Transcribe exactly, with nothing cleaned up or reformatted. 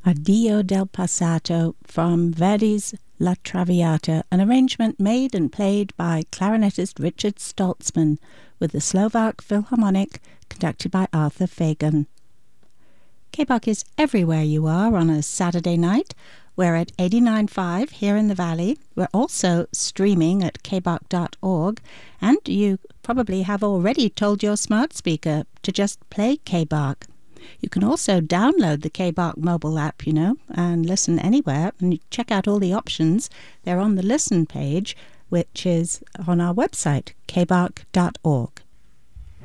Addio del Passato from Verdi's La Traviata, an arrangement made and played by clarinetist Richard Stoltzman with the Slovak Philharmonic, conducted by Arthur Fagan. K-Bach is everywhere you are on a Saturday night. We're at eighty-nine point five here in the Valley. We're also streaming at k bach dot org, and you probably have already told your smart speaker to just play K-Bach. You can also download the K-Bach mobile app, you know, and listen anywhere, and you check out all the options. They're on the Listen page, which is on our website, k bach dot org.